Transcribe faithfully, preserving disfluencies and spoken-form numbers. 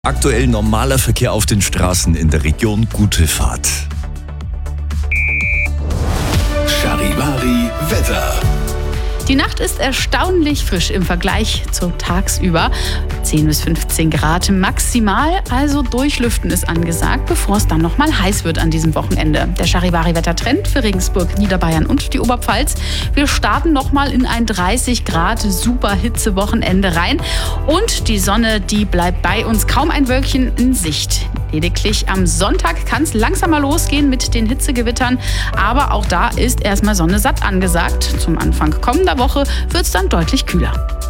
Aktuell normaler Verkehr auf den Straßen in der Region. Gute Fahrt. Charivari Wetter. Die Nacht ist erstaunlich frisch im Vergleich zu tagsüber. zehn bis fünfzehn Grad maximal, also durchlüften ist angesagt, bevor es dann nochmal heiß wird an diesem Wochenende. Der Charivari-Wettertrend für Regensburg, Niederbayern und die Oberpfalz. Wir starten nochmal in ein dreißig Grad super Hitze-Wochenende rein. Und die Sonne, die bleibt bei uns, kaum ein Wölkchen in Sicht. Lediglich am Sonntag kann es langsamer losgehen mit den Hitzegewittern. Aber auch da ist erstmal Sonne satt angesagt. Zum Anfang kommender Woche wird es dann deutlich kühler.